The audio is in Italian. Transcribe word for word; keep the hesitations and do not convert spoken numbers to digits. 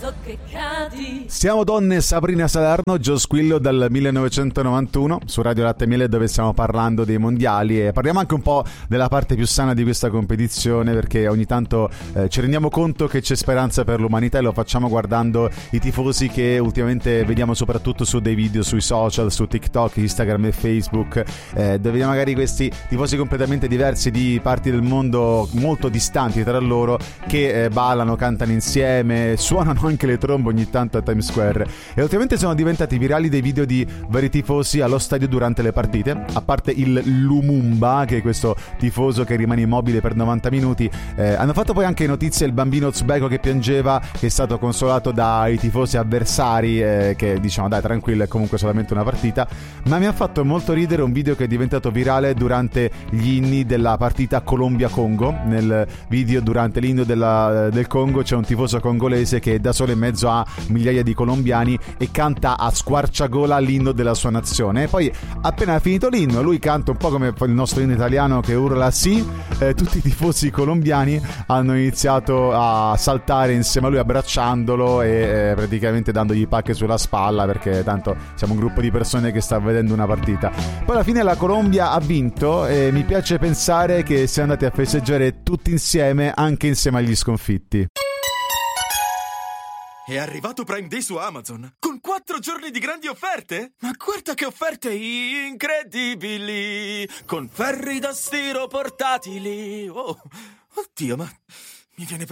Siamo donne, Sabrina Salerno, Gio Squillo dal millenovecentonovantuno su Radio Latte e Miele, dove stiamo parlando dei mondiali e parliamo anche un po' della parte più sana di questa competizione, perché ogni tanto eh, ci rendiamo conto che c'è speranza per l'umanità e lo facciamo guardando i tifosi che ultimamente vediamo soprattutto su dei video sui social, su TikTok, Instagram e Facebook, eh, dove vediamo magari questi tifosi completamente diversi di parti del mondo molto distanti tra loro che eh, ballano, cantano insieme, suonano anche le trombe ogni tanto a Times Square. E ultimamente sono diventati virali dei video di vari tifosi allo stadio durante le partite, a parte il Lumumba, che è questo tifoso che rimane immobile per novanta minuti. Eh, hanno fatto poi anche notizie il bambino uzbeko che piangeva, che è stato consolato dai tifosi avversari, eh, che diciamo dai tranquillo, è comunque solamente una partita. Ma mi ha fatto molto ridere un video che è diventato virale durante gli inni della partita Colombia-Congo. Nel video durante l'inno della, del Congo c'è un tifoso congolese che è da solo in mezzo a migliaia di colombiani e canta a squarciagola l'inno della sua nazione. E poi appena finito l'inno lui canta un po' come il nostro inno italiano che urla sì, eh, tutti i tifosi colombiani hanno iniziato a saltare insieme a lui abbracciandolo e eh, praticamente dandogli pacche sulla spalla, perché tanto siamo un gruppo di persone che sta vedendo una partita. Poi alla fine la Colombia ha vinto e mi piace pensare che siamo andati a festeggiare tutti insieme, anche insieme agli sconfitti. È arrivato Prime Day su Amazon, con quattro giorni di grandi offerte? Ma guarda che offerte incredibili, con ferri da stiro portatili. Oh, oddio, ma mi viene